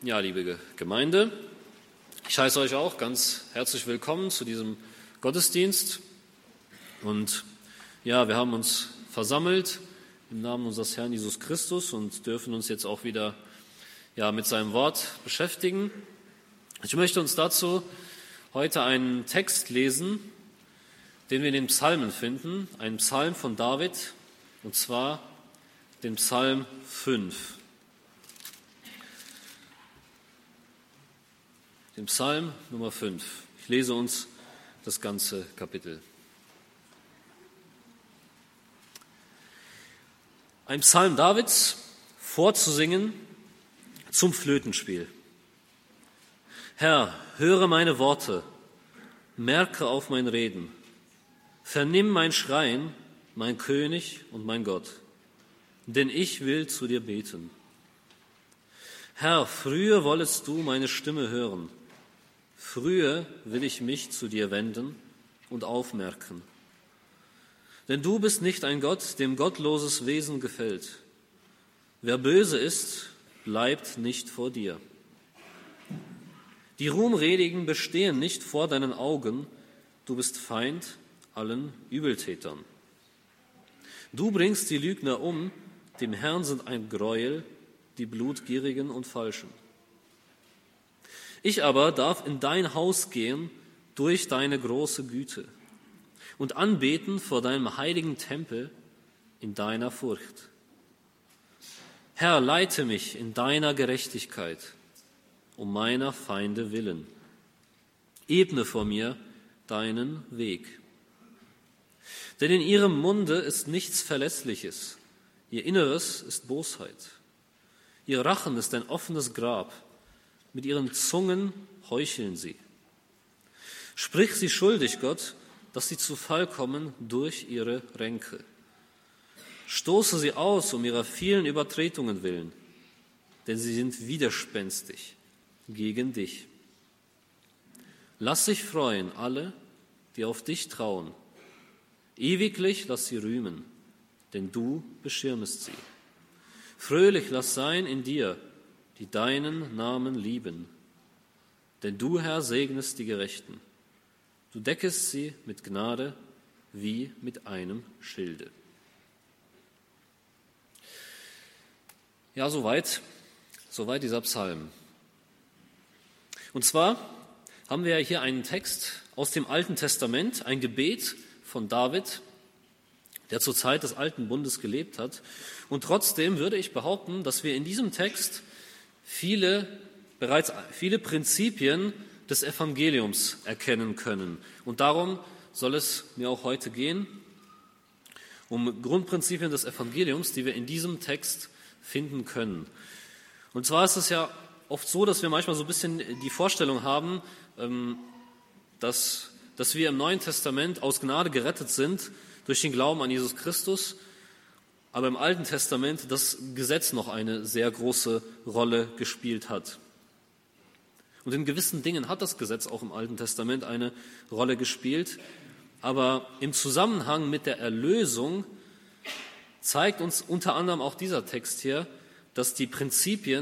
Ja, liebe Gemeinde, ich heiße euch auch ganz herzlich willkommen zu diesem Gottesdienst. Und ja, wir haben uns versammelt im Namen unseres Herrn Jesus Christus und dürfen uns jetzt auch wieder mit seinem Wort beschäftigen. Ich möchte uns dazu heute einen Text lesen, den wir in den Psalmen finden, einen Psalm von David, und zwar den Psalm 5. Den Psalm Nummer 5. Ich lese uns das ganze Kapitel. Ein Psalm Davids vorzusingen zum Flötenspiel. Herr, höre meine Worte, merke auf mein Reden, vernimm mein Schreien, mein König und mein Gott, denn ich will zu dir beten. Herr, früher wollest du meine Stimme hören, früher will ich mich zu dir wenden und aufmerken. Denn du bist nicht ein Gott, dem gottloses Wesen gefällt. Wer böse ist, bleibt nicht vor dir. Die Ruhmredigen bestehen nicht vor deinen Augen, du bist Feind allen Übeltätern. Du bringst die Lügner um, dem Herrn sind ein Gräuel, die Blutgierigen und Falschen. Ich aber darf in dein Haus gehen durch deine große Güte und anbeten vor deinem heiligen Tempel in deiner Furcht. Herr, leite mich in deiner Gerechtigkeit, um meiner Feinde willen. Ebne vor mir deinen Weg. Denn in ihrem Munde ist nichts Verlässliches, ihr Inneres ist Bosheit. Ihr Rachen ist ein offenes Grab, mit ihren Zungen heucheln sie. Sprich sie schuldig, Gott, dass sie zu Fall kommen durch ihre Ränke. Stoße sie aus um ihrer vielen Übertretungen willen, denn sie sind widerspenstig gegen dich. Lass sich freuen alle, die auf dich trauen. Ewiglich lass sie rühmen, denn du beschirmest sie. Fröhlich lass sein in dir, die deinen Namen lieben. Denn du, Herr, segnest die Gerechten. Du deckest sie mit Gnade wie mit einem Schilde. Ja, soweit dieser Psalm. Und zwar haben wir hier einen Text aus dem Alten Testament, ein Gebet von David, der zur Zeit des Alten Bundes gelebt hat. Und trotzdem würde ich behaupten, dass wir in diesem Text bereits viele Prinzipien des Evangeliums erkennen können. Und darum soll es mir auch heute gehen, um Grundprinzipien des Evangeliums, die wir in diesem Text finden können. Und zwar ist es ja oft so, dass wir manchmal so ein bisschen die Vorstellung haben, dass wir im Neuen Testament aus Gnade gerettet sind durch den Glauben an Jesus Christus, aber im Alten Testament das Gesetz noch eine sehr große Rolle gespielt hat. Und in gewissen Dingen hat das Gesetz auch im Alten Testament eine Rolle gespielt, aber im Zusammenhang mit der Erlösung zeigt uns unter anderem auch dieser Text hier, dass die Prinzipien